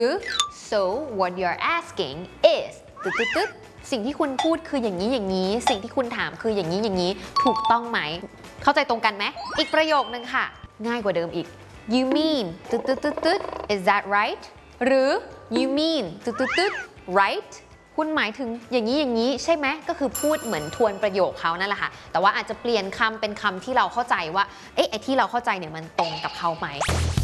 so what you're asking is ตึ๊ดสิ่งที่คุณพูดคืออย่างนี้อย่างนี้สิ่งที่คุณถามคืออย่างนี้อย่างนี้ถูกต้องไหมเข้าใจตรงกันไหมอีกประโยคนึงค่ะง่ายกว่าเดิมอีก you mean ตึ๊ด is that right หรือ you mean ตึ๊ด right คุณหมายถึงอย่างนี้อย่างนี้ใช่ไหมก็คือพูดเหมือนทวนประโยคเขานั่นแหละค่ะแต่ว่าอาจจะเปลี่ยนคำเป็นคำที่เราเข้าใจว่าไอ้ที่เราเข้าใจเนี่ยมันตรงกับเขาไหม